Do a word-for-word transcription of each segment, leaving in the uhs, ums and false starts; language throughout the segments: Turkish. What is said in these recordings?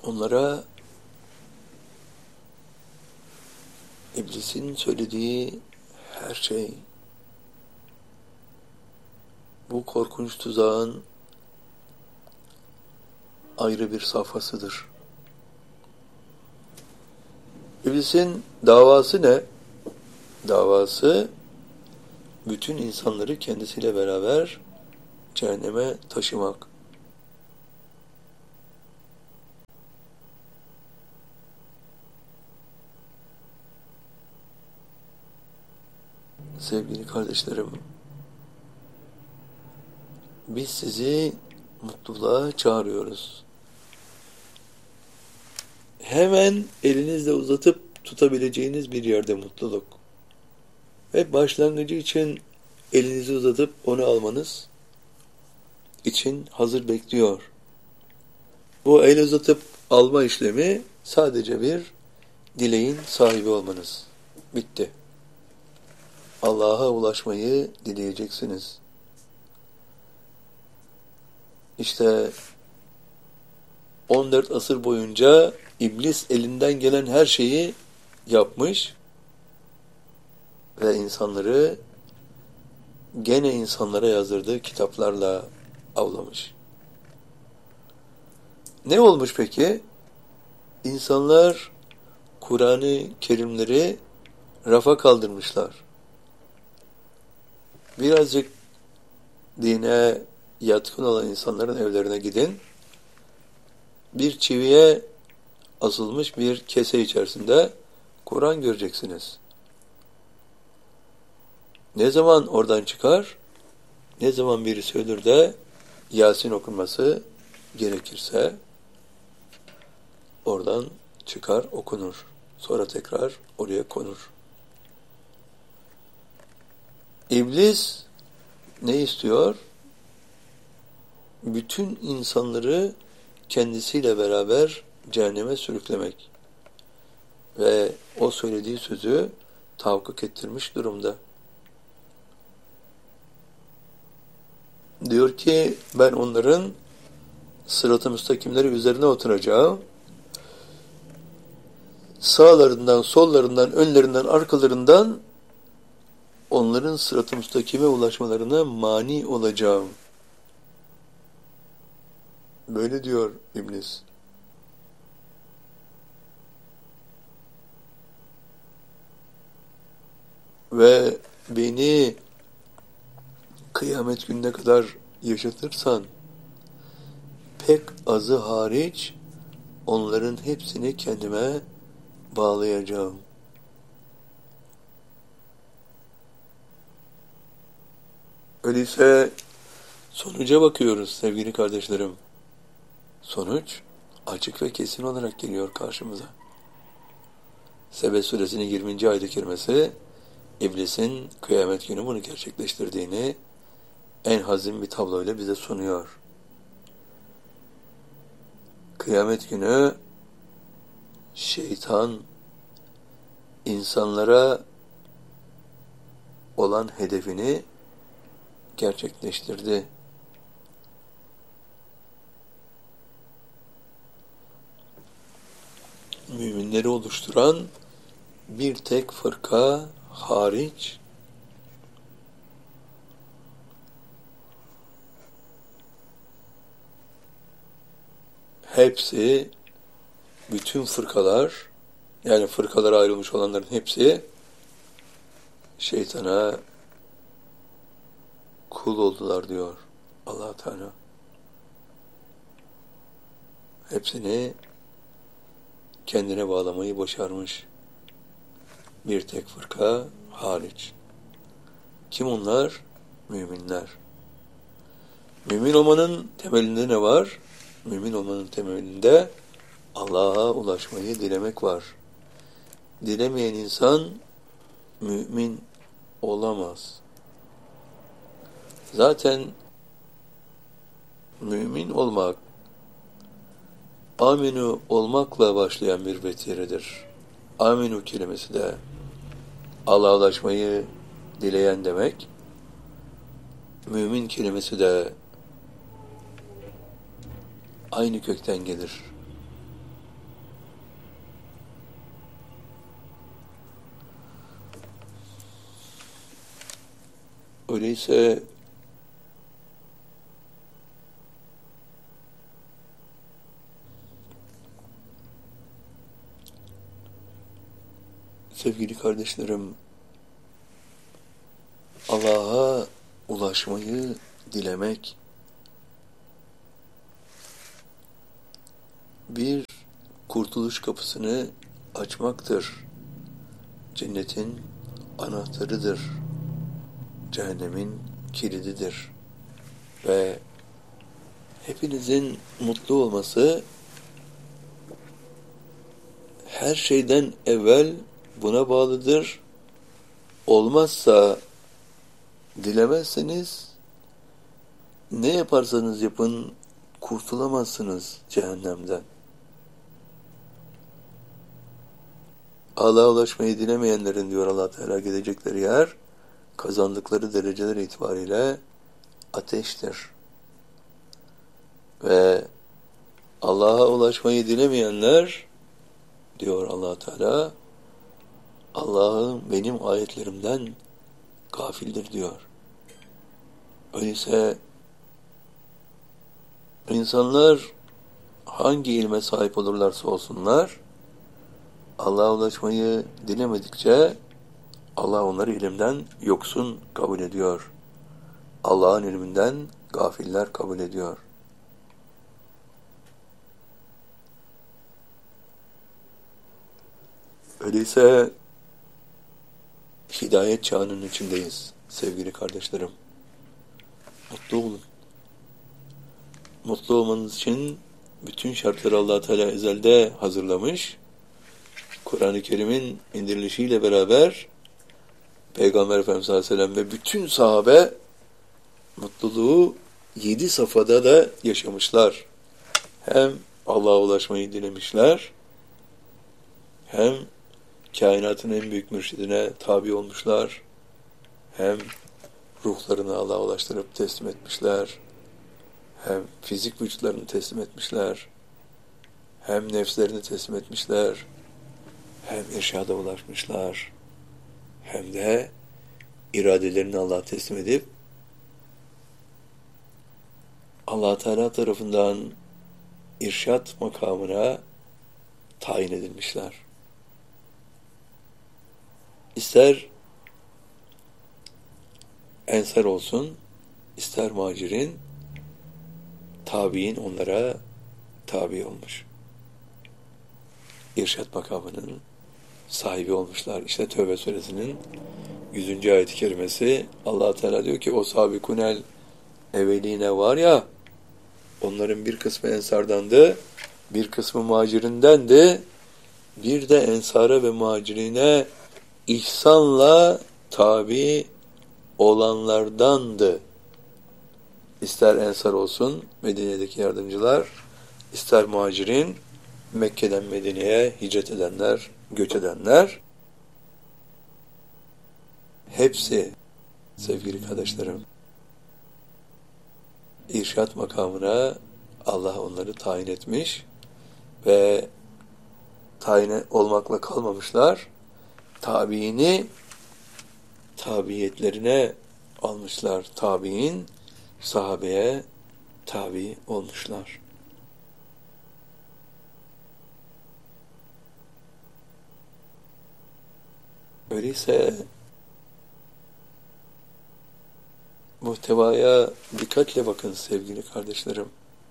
Onlara İblisin söylediği her şey, bu korkunç tuzağın ayrı bir safhasıdır. İblisin davası ne? Davası, bütün insanları kendisiyle beraber cehenneme taşımak. Sevgili kardeşlerim, biz sizi mutluluğa çağırıyoruz. Hemen elinizle uzatıp tutabileceğiniz bir yerde mutluluk. Ve başlangıcı için elinizi uzatıp onu almanız için hazır bekliyor. Bu el uzatıp alma işlemi sadece bir dileğin sahibi olmanız. Bitti. Allah'a ulaşmayı dileyeceksiniz. İşte on dört asır boyunca iblis elinden gelen her şeyi yapmış ve insanları gene insanlara yazdırdığı kitaplarla avlamış. Ne olmuş peki? İnsanlar Kur'an-ı Kerimleri rafa kaldırmışlar. Birazcık dine yatkın olan insanların evlerine gidin. Bir çiviye asılmış bir kese içerisinde Kur'an göreceksiniz. Ne zaman oradan çıkar? Ne zaman birisi ölür de Yasin okunması gerekirse oradan çıkar, okunur. Sonra tekrar oraya konur. İblis ne istiyor? Bütün insanları kendisiyle beraber cehenneme sürüklemek. Ve o söylediği sözü tahakkuk ettirmiş durumda. Diyor ki ben onların sırat-ı müstakimleri üzerine oturacağım. Sağlarından, sollarından, önlerinden, arkalarından onların sırat-ı müstakime ulaşmalarına mani olacağım. Böyle diyor İblis. Ve beni kıyamet gününe kadar yaşatırsan pek azı hariç onların hepsini kendime bağlayacağım. Öyleyse sonuca bakıyoruz sevgili kardeşlerim. Sonuç açık ve kesin olarak geliyor karşımıza. Sebe suresinin yirminci ayet-i kerimesi İblisin kıyamet günü bunu gerçekleştirdiğini en hazin bir tabloyla bize sunuyor. Kıyamet günü şeytan insanlara olan hedefini gerçekleştirdi. Müminleri oluşturan bir tek fırka hariç hepsi, bütün fırkalar, yani fırkalara ayrılmış olanların hepsi şeytana kul oldular diyor Allah Teala. Hepsini kendine bağlamayı başarmış. Bir tek fırka hariç. Kim onlar? Müminler. Mümin olmanın temelinde ne var? Mümin olmanın temelinde Allah'a ulaşmayı dilemek var. Dilemeyen insan mümin olamaz. Zaten mümin olmak, aminu olmakla başlayan bir vetiredir. Aminu kelimesi de Allah'a ulaşmayı dileyen demek. Mümin kelimesi de aynı kökten gelir. Öyleyse sevgili kardeşlerim, Allah'a ulaşmayı dilemek bir kurtuluş kapısını açmaktır. Cennetin anahtarıdır. Cehennemin kilididir. Ve hepinizin mutlu olması her şeyden evvel buna bağlıdır. Olmazsa, dilemezseniz ne yaparsanız yapın kurtulamazsınız cehennemden. Allah'a ulaşmayı dilemeyenlerin, diyor Allah Teala, gidecekleri yer kazandıkları dereceler itibariyle ateştir. Ve Allah'a ulaşmayı dilemeyenler, diyor Allah Teala, Allah'ın benim ayetlerimden gafildir diyor. Öyleyse insanlar hangi ilme sahip olurlarsa olsunlar, Allah'a ulaşmayı dilemedikçe Allah onları ilimden yoksun kabul ediyor. Allah'ın ilminden gafiller kabul ediyor. Öyleyse hidayet çağının içindeyiz sevgili kardeşlerim. Mutlu olun. Mutlu olmanız için bütün şartları Allah Teala ezelde hazırlamış. Kur'an-ı Kerim'in indirilişiyle beraber Peygamber Efendimiz sallallahu aleyhi ve sellem ve bütün sahabe mutluluğu yedi safhada da yaşamışlar. Hem Allah'a ulaşmayı dilemişler, hem kainatın en büyük mürşidine tabi olmuşlar, hem ruhlarını Allah'a ulaştırıp teslim etmişler, hem fizik vücutlarını teslim etmişler, hem nefslerini teslim etmişler, hem irşada ulaşmışlar, hem de iradelerini Allah'a teslim edip Allah Teala tarafından irşat makamına tayin edilmişler. İster ensar olsun, ister muhacirin, tabiin onlara tabi olmuş. İrşat makamının sahibi olmuşlar. İşte Tevbe suresinin yüzüncü ayet-i kerimesi, Allah Teala diyor ki o sabikunel evveline var ya, onların bir kısmı ensardandı, bir kısmı muhacirindendi, bir de ensara ve muhacirine ihsanla tabi olanlardandı. İster ensar olsun Medine'deki yardımcılar, ister muhacirin, Mekke'den Medine'ye hicret edenler, göç edenler, hepsi sevgili kardeşlerim, irşat makamına Allah onları tayin etmiş ve tayin olmakla kalmamışlar, tabiini tabiyetlerine almışlar. Tabiin sahabeye tabi olmuşlar. Öyleyse muhtevaya dikkatle bakın sevgili kardeşlerim.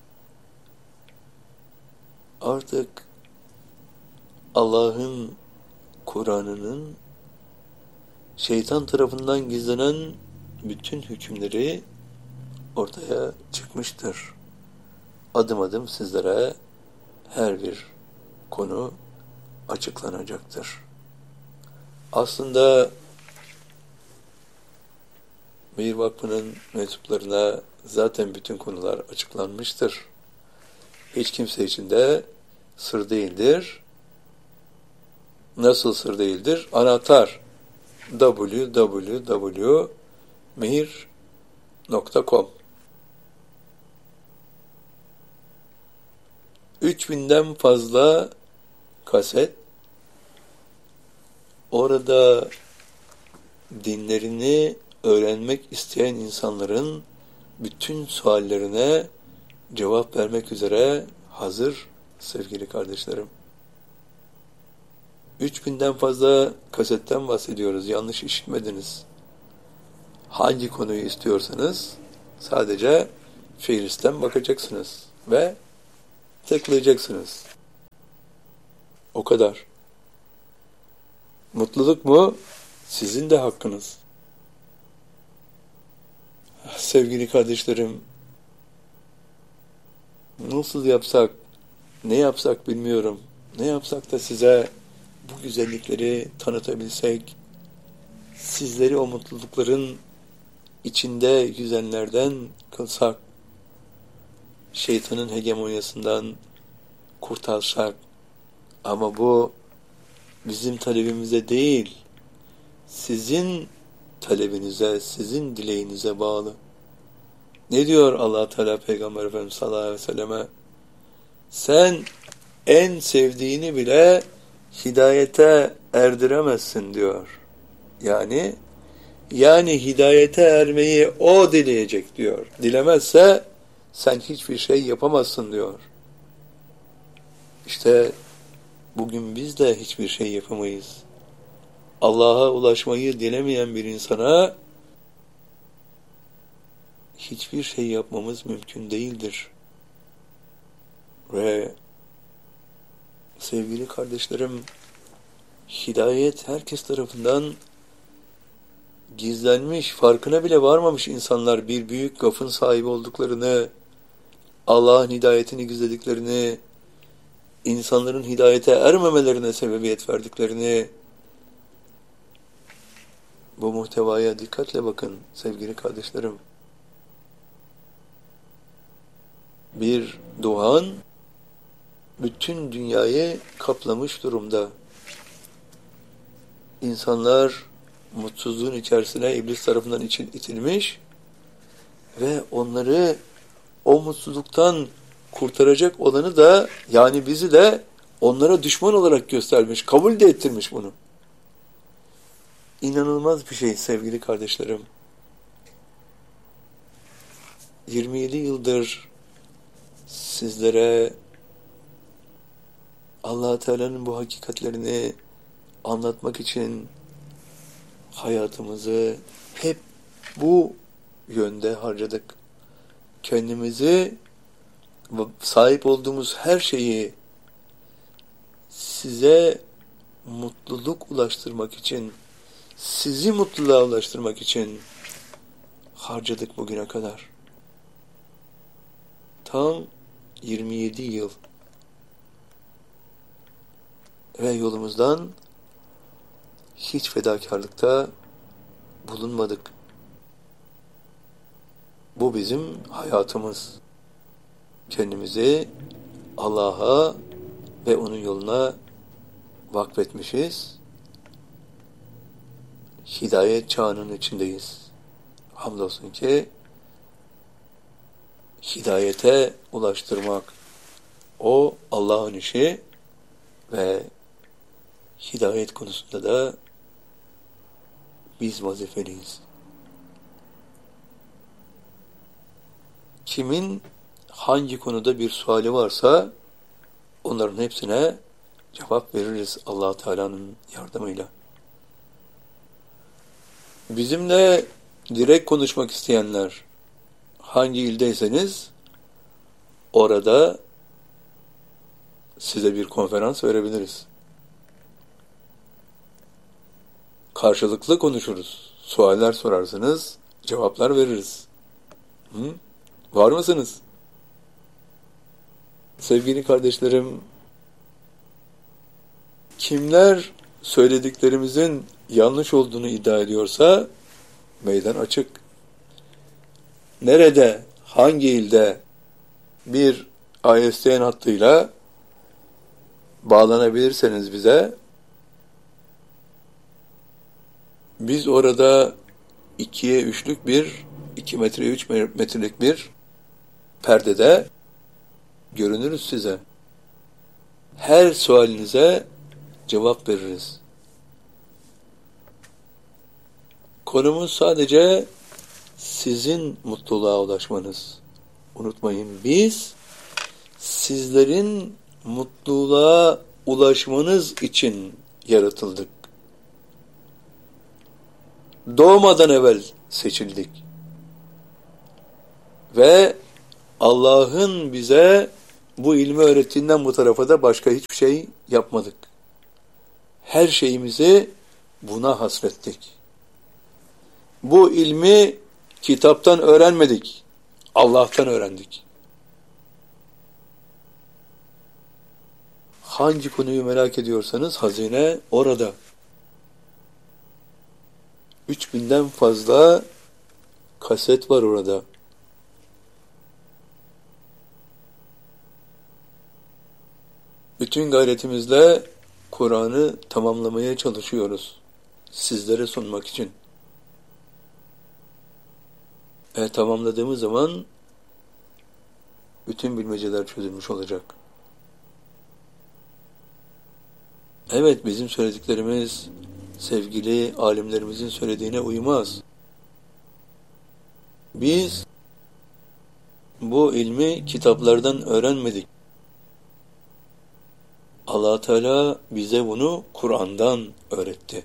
Artık Allah'ın Kur'an'ının şeytan tarafından gizlenen bütün hükümleri ortaya çıkmıştır. Adım adım sizlere her bir konu açıklanacaktır. Aslında Meyir Vakfı'nın mensuplarına zaten bütün konular açıklanmıştır. Hiç kimse için de sır değildir. Nasıl sır değildir? Anahtar double-u double-u double-u nokta mehir nokta com üç binden fazla kaset, orada dinlerini öğrenmek isteyen insanların bütün suallerine cevap vermek üzere hazır sevgili kardeşlerim. Üç binden fazla kasetten bahsediyoruz. Yanlış işitmediniz. Hangi konuyu istiyorsanız sadece Fayristen bakacaksınız ve tıklayacaksınız. O kadar. Mutluluk mu? Sizin de hakkınız. Sevgili kardeşlerim, nasıl yapsak, ne yapsak bilmiyorum. Ne yapsak da size bu güzellikleri tanıtabilsek, sizleri o mutlulukların içinde yüzenlerden kılsak, şeytanın hegemonyasından kurtarsak, ama bu bizim talebimize değil, sizin talebinize, sizin dileğinize bağlı. Ne diyor Allah Teala Peygamber Efendimiz sallallahu aleyhi ve selleme? Sen en sevdiğini bile hidayete erdiremezsin diyor. Yani yani hidayete ermeyi o dileyecek diyor. Dilemezse sen hiçbir şey yapamazsın diyor. İşte bugün biz de hiçbir şey yapamayız. Allah'a ulaşmayı dilemeyen bir insana hiçbir şey yapmamız mümkün değildir. Ve sevgili kardeşlerim, hidayet herkes tarafından gizlenmiş, farkına bile varmamış insanlar bir büyük gafın sahibi olduklarını, Allah'ın hidayetini gizlediklerini, insanların hidayete ermemelerine sebebiyet verdiklerini, bu muhtevaya dikkatle bakın sevgili kardeşlerim. Bir duhan bütün dünyayı kaplamış durumda. İnsanlar mutsuzluğun içerisine iblis tarafından itilmiş ve onları o mutsuzluktan kurtaracak olanı da, yani bizi de onlara düşman olarak göstermiş, kabul de ettirmiş bunu. İnanılmaz bir şey sevgili kardeşlerim. yirmi yedi yıldır sizlere Allah Teala'nın bu hakikatlerini anlatmak için hayatımızı hep bu yönde harcadık. Kendimizi, sahip olduğumuz her şeyi size mutluluk ulaştırmak için, sizi mutluluğa ulaştırmak için harcadık bugüne kadar. Tam yirmi yedi yıl. Ve yolumuzdan hiç fedakarlıkta bulunmadık. Bu bizim hayatımız. Kendimizi Allah'a ve onun yoluna vakfetmişiz. Hidayet çağının içindeyiz. Hamdolsun ki hidayete ulaştırmak o Allah'ın işi ve hidayet konusunda da biz vazifeliyiz. Kimin hangi konuda bir suali varsa onların hepsine cevap veririz Allah Teala'nın yardımıyla. Bizimle direkt konuşmak isteyenler hangi ildeyseniz orada size bir konferans verebiliriz. Karşılıklı konuşuruz. Sualler sorarsınız, cevaplar veririz. Hı? Var mısınız? Sevgili kardeşlerim, kimler söylediklerimizin yanlış olduğunu iddia ediyorsa meydan açık. Nerede, hangi ilde bir I S D N hattıyla bağlanabilirseniz bize, biz orada ikiye üçlük bir, iki metre üç metrelik bir perdede görünürüz size. Her sualinize cevap veririz. Konumuz sadece sizin mutluluğa ulaşmanız. Unutmayın, biz sizlerin mutluluğa ulaşmanız için yaratıldık. Doğmadan evvel seçildik. Ve Allah'ın bize bu ilmi öğrettiğinden bu tarafa da başka hiçbir şey yapmadık. Her şeyimizi buna hasrettik. Bu ilmi kitaptan öğrenmedik, Allah'tan öğrendik. Hangi konuyu merak ediyorsanız hazine orada. Üç binden fazla kaset var orada. Bütün gayretimizle Kur'an'ı tamamlamaya çalışıyoruz. Sizlere sunmak için. E, tamamladığımız zaman bütün bilmeceler çözülmüş olacak. Evet, bizim söylediklerimiz sevgili alimlerimizin söylediğine uymaz. Biz bu ilmi kitaplardan öğrenmedik. Allah Teala bize bunu Kur'an'dan öğretti.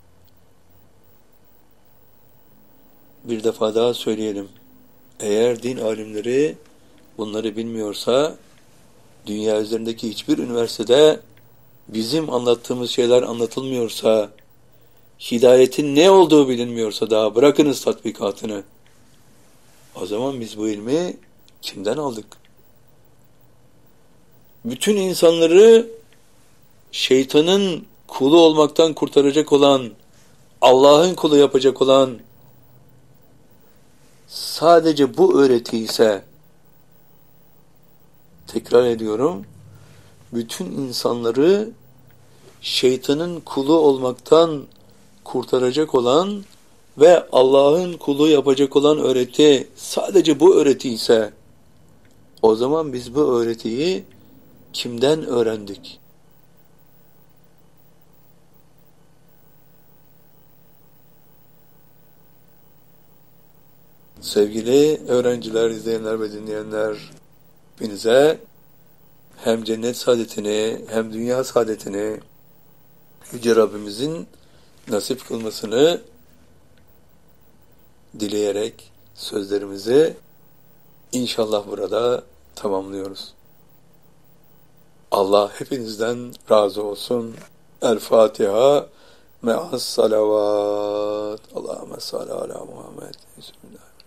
Bir defa daha söyleyelim. Eğer din alimleri bunları bilmiyorsa, dünya üzerindeki hiçbir üniversitede bizim anlattığımız şeyler anlatılmıyorsa, hidayetin ne olduğu bilinmiyorsa, daha bırakınız tatbikatını. O zaman biz bu ilmi kimden aldık? Bütün insanları şeytanın kulu olmaktan kurtaracak olan, Allah'ın kulu yapacak olan sadece bu öğreti ise, tekrar ediyorum, bütün insanları şeytanın kulu olmaktan kurtaracak olan ve Allah'ın kulu yapacak olan öğreti sadece bu öğreti ise, o zaman biz bu öğretiyi kimden öğrendik? Sevgili öğrenciler, izleyenler ve dinleyenler, hepinize hem cennet saadetini hem dünya saadetini Yüce Rabbimizin nasip kılmasını dileyerek sözlerimizi inşallah burada tamamlıyoruz. Allah hepinizden razı olsun. El Fatiha me'as salavat. Allahümme salli ala Muhammed. Bismillah.